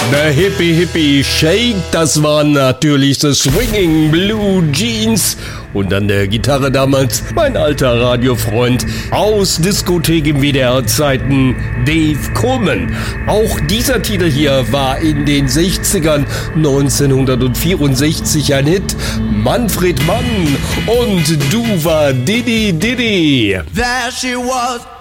Der Hippie Hippie Shake, das waren natürlich The Swinging Blue Jeans. Und an der Gitarre damals mein alter Radiofreund aus Diskothek im WDR-Zeiten, Dave Coleman. Auch dieser Titel hier war in den 60ern 1964 ein Hit. Manfred Mann und Du war Didi Didi. There she was.